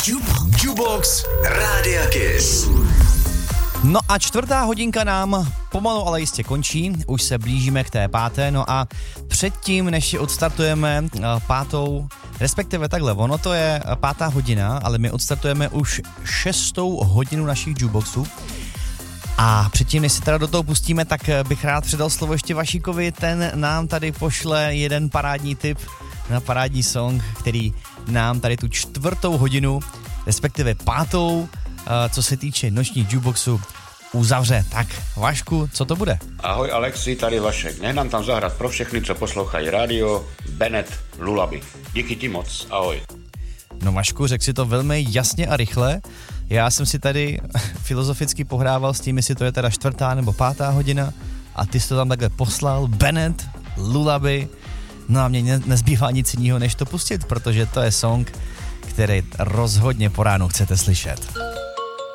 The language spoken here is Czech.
Jukebox Rádia Kiss. No a 4. hodinka nám pomalu, ale jistě končí. Už se blížíme k té 5. No a předtím, než si odstartujeme 5., respektive takhle, ono to je 5. hodina, ale my odstartujeme už 6. hodinu našich jukeboxů. A předtím, než se teda do toho pustíme, tak bych rád předal slovo ještě Vašíkovi. Ten nám tady pošle jeden parádní tip na parádní song, který nám tady tu 4. hodinu, respektive 5., co se týče nočních jukeboxů, uzavře. Tak, Vašku, co to bude? Ahoj Alexi, tady Vašek. Nech nám tam zahrát pro všechny, co poslouchají rádio, Bennett, Lullaby. Díky ti moc, ahoj. No Vašku, řekl si to velmi jasně a rychle. Já jsem si tady filozoficky pohrával s tím, jestli to je teda 4. nebo 5. hodina a ty jsi to tam takhle poslal, Bennett, Lullaby. No a mně nezbývá nic jiného, než to pustit, protože to je song, který rozhodně po ránu chcete slyšet.